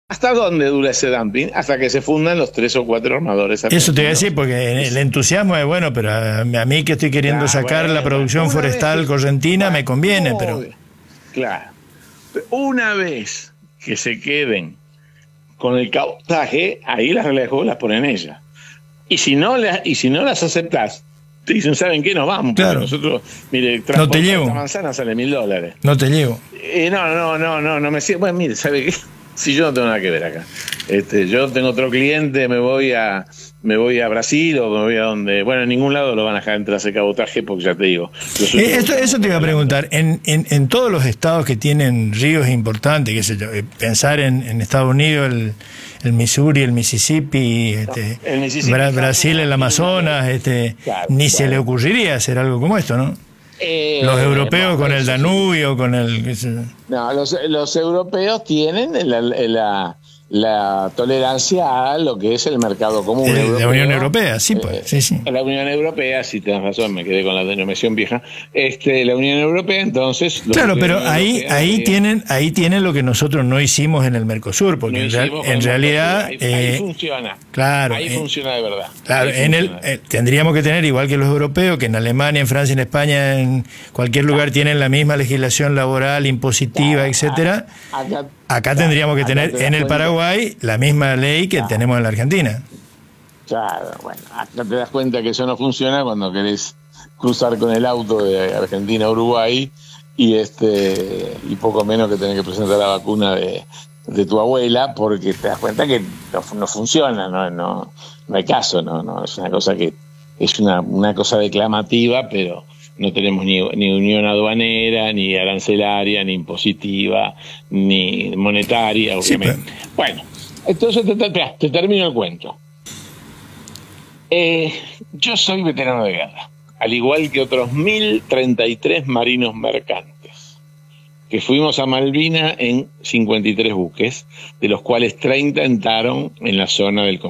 ¿Hasta dónde dura ese dumping? Hasta que se fundan los 3 o 4 armadores argentinos. Eso te iba a decir, porque el entusiasmo es bueno, pero a mí que estoy queriendo sacar la producción forestal correntina me conviene, pero... Claro. Una vez que se queden con el cabotaje, ahí las reglas de juego las ponen ellas. Y si no las aceptás, te dicen, ¿saben qué? Nos vamos. Claro. Nosotros, mire, no te llevo. Esta manzana sale $1000. No te llevo. No me sirve. Bueno, mire, ¿sabe qué? Si yo no tengo nada que ver acá. Yo tengo otro cliente, me voy a Brasil o me voy a donde... Bueno, en ningún lado lo van a dejar entrar a ese cabotaje porque ya te digo... Eso te iba a preguntar. En todos los estados que tienen ríos importantes, qué sé yo, pensar en Estados Unidos, el Missouri, el Mississippi, el Mississippi Brasil, el Amazonas, ni se le ocurriría hacer algo como esto, ¿no? Los europeos con el Danubio, con el... No, los europeos tienen la tolerancia a lo que es el mercado común europeo. La Unión Europea, sí, pues. Sí. La Unión Europea, sí, tenés razón, me quedé con la denominación vieja. La Unión Europea, entonces... Claro, pero ahí tienen lo que nosotros no hicimos en el Mercosur, porque en realidad... Ahí funciona. Claro. Ahí funciona de verdad. Claro, tendríamos que tener, igual que los europeos, que en Alemania, en Francia, en España, en cualquier lugar tienen la misma legislación laboral, impositiva, etcétera. Acá tendríamos que tener en el Paraguay la misma ley que tenemos en la Argentina. Claro, bueno, acá te das cuenta que eso no funciona cuando querés cruzar con el auto de Argentina a Uruguay y poco menos que tener que presentar la vacuna de tu abuela, porque te das cuenta que no funciona, no hay caso, no es una cosa que es una cosa declamativa, pero no tenemos ni unión aduanera, ni arancelaria, ni impositiva, ni monetaria, obviamente. Sí, pero... Bueno, entonces te termino el cuento. Yo soy veterano de guerra, al igual que otros 1033 marinos mercantes, que fuimos a Malvinas en 53 buques, de los cuales 30 entraron en la zona del